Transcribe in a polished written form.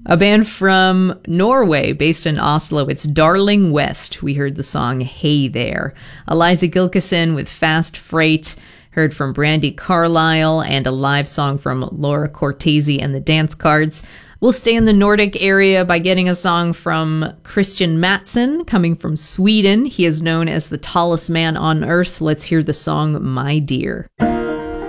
A band from Norway based in Oslo. It's Darling West. We heard the song Hey There. Eliza Gilkison with Fast Freight. Heard from Brandy Carlisle and a live song from Laura Cortese and the Dance Cards. We'll stay in the Nordic area by getting a song from Christian Mattsson, coming from Sweden. He is known as the tallest man on earth. Let's hear the song My Dear.